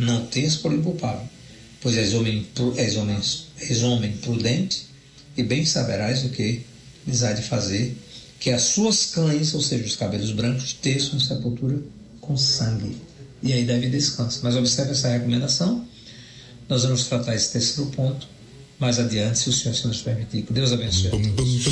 não tenhas por impulpável, pois és homem prudente, e bem saberás o que lhes há de fazer, que as suas cães, ou seja, os cabelos brancos, teçam sepultura com sangue. E aí deve descanso. Mas observe essa recomendação. Nós vamos tratar esse terceiro ponto mais adiante, se o Senhor nos permitir. Que Deus abençoe a todos.